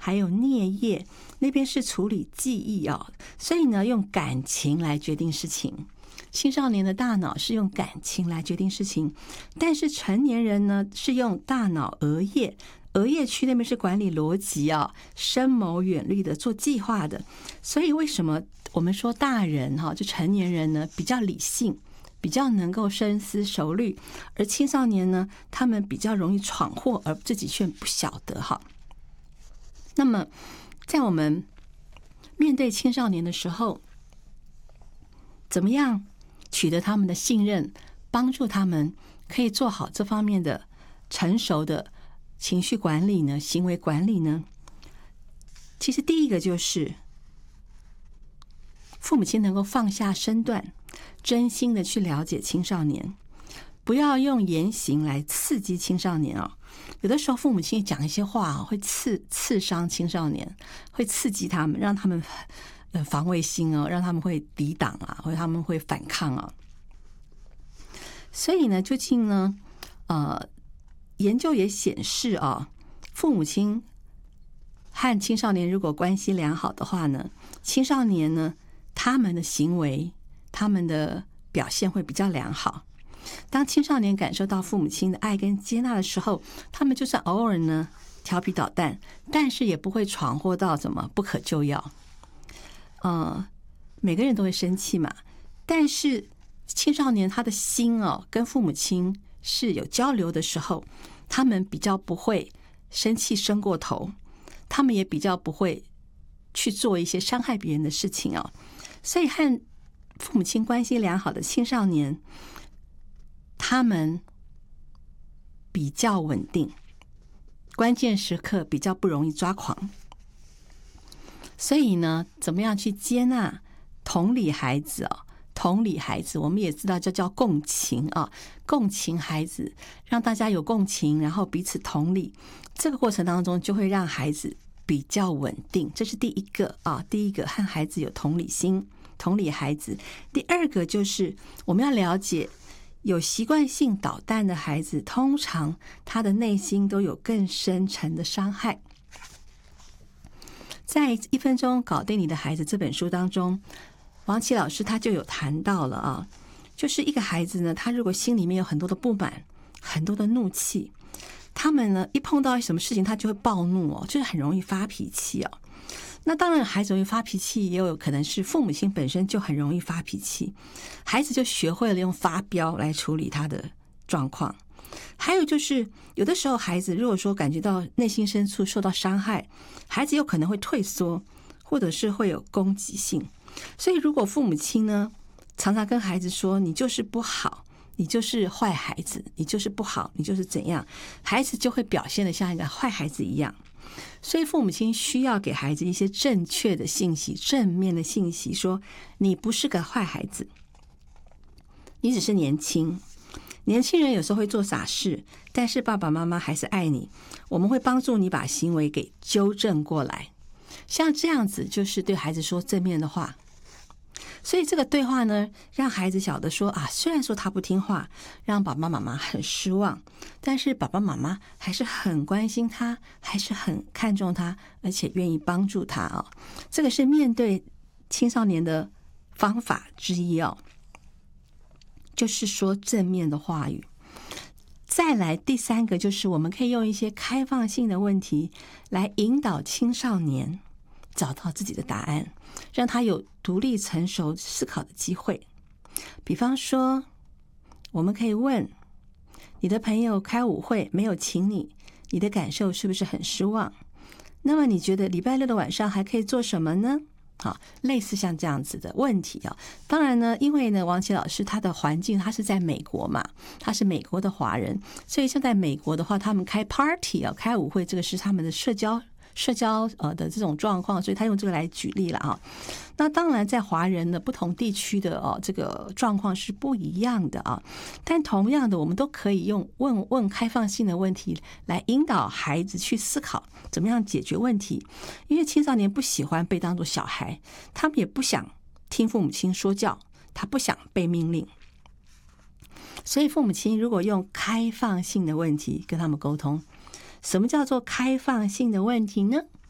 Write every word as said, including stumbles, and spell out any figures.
还有颞叶，那边是处理记忆哦，所以呢，用感情来决定事情。青少年的大脑是用感情来决定事情，但是成年人呢是用大脑额叶，额叶区那边是管理逻辑啊、深谋远虑的做计划的。所以为什么我们说大人哈，就成年人呢比较理性，比较能够深思熟虑，而青少年呢，他们比较容易闯祸，而自己却不晓得哈。那么，在我们面对青少年的时候，怎么样取得他们的信任，帮助他们可以做好这方面的成熟的情绪管理呢？行为管理呢？其实第一个就是父母亲能够放下身段，真心的去了解青少年，不要用言行来刺激青少年啊。有的时候父母亲讲一些话会刺刺伤青少年，会刺激他们，让他们呃防卫心哦，让他们会抵挡啊，或者他们会反抗啊。所以呢，究竟呢，呃，研究也显示啊，父母亲和青少年如果关系良好的话呢，青少年呢，他们的行为、他们的表现会比较良好。当青少年感受到父母亲的爱跟接纳的时候，他们就算偶尔呢调皮捣蛋，但是也不会闯祸到怎么不可救药。呃，每个人都会生气嘛，但是青少年他的心哦，跟父母亲是有交流的时候，他们比较不会生气生过头，他们也比较不会去做一些伤害别人的事情哦。所以和父母亲关系良好的青少年，他们比较稳定，关键时刻比较不容易抓狂。所以呢，怎么样去接纳、同理孩子啊？同理孩子，我们也知道这叫共情啊，共情孩子，让大家有共情，然后彼此同理。这个过程当中，就会让孩子比较稳定。这是第一个啊，第一个和孩子有同理心，同理孩子。第二个就是我们要了解，有习惯性捣蛋的孩子，通常他的内心都有更深沉的伤害。在《一分钟搞定你的孩子》这本书当中，王琦老师他就有谈到了啊，就是一个孩子呢，他如果心里面有很多的不满、很多的怒气，他们呢一碰到什么事情，他就会暴怒哦，就是很容易发脾气哦。那当然，孩子容易发脾气，也有可能是父母亲本身就很容易发脾气，孩子就学会了用发飙来处理他的状况。还有就是，有的时候孩子如果说感觉到内心深处受到伤害，孩子有可能会退缩，或者是会有攻击性。所以，如果父母亲呢常常跟孩子说：“你就是不好，你就是坏孩子，你就是不好，你就是怎样”，孩子就会表现得像一个坏孩子一样。所以，父母亲需要给孩子一些正确的信息、正面的信息，说你不是个坏孩子，你只是年轻。年轻人有时候会做傻事，但是爸爸妈妈还是爱你，我们会帮助你把行为给纠正过来。像这样子就是对孩子说正面的话。所以这个对话呢，让孩子晓得说啊，虽然说他不听话，让爸爸妈妈很失望，但是爸爸妈妈还是很关心他，还是很看重他，而且愿意帮助他哦。这个是面对青少年的方法之一哦，就是说正面的话语。再来第三个，就是我们可以用一些开放性的问题来引导青少年找到自己的答案，让他有独立成熟思考的机会。比方说，我们可以问：你的朋友开舞会没有请你，你的感受是不是很失望？那么你觉得礼拜六的晚上还可以做什么呢？好，类似像这样子的问题啊。当然呢，因为呢，王琦老师他的环境他是在美国嘛，他是美国的华人，所以像在美国的话，他们开 party 啊，开舞会，这个是他们的社交社交呃的这种状况，所以他用这个来举例了啊。那当然，在华人的不同地区的哦这个状况是不一样的啊。但同样的，我们都可以用问问开放性的问题来引导孩子去思考怎么样解决问题。因为青少年不喜欢被当作小孩，他们也不想听父母亲说教，他不想被命令。所以父母亲如果用开放性的问题跟他们沟通，什么叫做开放性的问题呢？